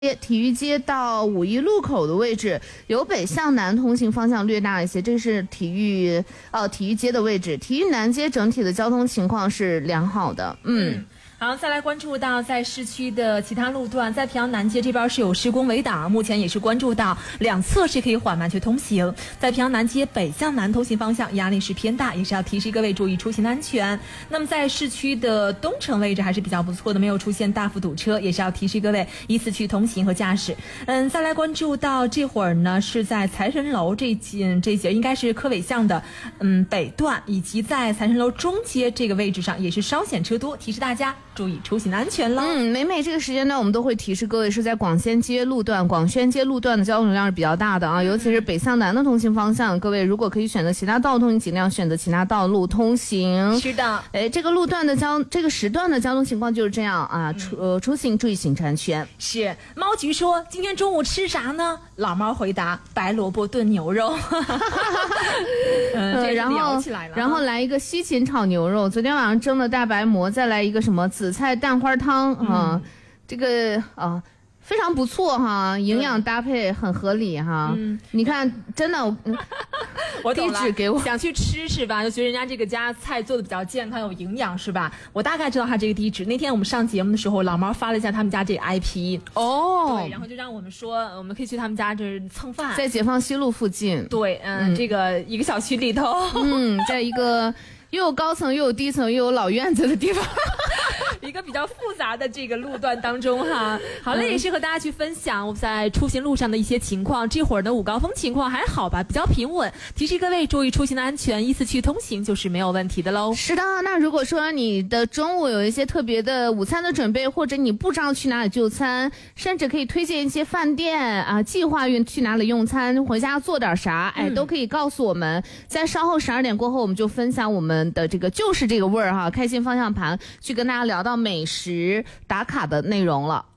体育街到五一路口的位置，由北向南通行方向略大一些，这是体育街的位置。体育南街整体的交通情况是良好的。 好，再来关注到在市区的其他路段，在平阳南街这边是有施工围挡，目前也是关注到两侧是可以缓慢去通行。在平阳南街北向南通行方向压力是偏大，也是要提示各位注意出行安全。那么在市区的东城位置还是比较不错的，没有出现大幅堵车，也是要提示各位依次去通行和驾驶。再来关注到这会儿呢，是在财神楼这节应该是科委巷的北段，以及在财神楼中街这个位置上也是稍显车多，提示大家注意出行安全喽。 每这个时间段我们都会提示各位是在广宣街路段的交通流量是比较大的啊，尤其是北向南的通行方向，各位如果可以选择其他道路通行，尽量选择其他道路通行。 是的， 这个这个时段的交通情况就是这样啊，出行注意行车安全。 是猫菊说今天中午吃啥呢？老猫回答白萝卜炖牛肉。 然后来一个西芹炒牛肉，昨天晚上蒸的大白馍，再来一个什么紫菜蛋花汤啊，这个非常不错哈，营养搭配很合理哈。你看，真的， 我地址给我， 想去吃是吧？就觉得人家这个家菜做的比较健康有营养是吧？我大概知道他这个地址。那天我们上节目的时候，老毛发了一下他们家这个 IP 对，然后就让我们说我们可以去他们家这蹭饭， 在解放西路附近。 对，这个一个小区里头， 在一个又有高层又有低层又有老院子的地方。 一个比较复杂的这个路段当中哈，好了，也是和大家去分享我在出行路上的一些情况。这会儿的午高峰情况还好吧，比较平稳，提示各位注意出行的安全，依次去通行就是没有问题的喽。 是的，那如果说你的中午有一些特别的午餐的准备，或者你不知道去哪里就餐，甚至可以推荐一些饭店啊，计划去哪里用餐，回家做点啥，都可以告诉我们。在稍后12点过后，我们就分享我们的这个就是这个味儿哈，开心方向盘去跟大家聊到美食打卡的内容了。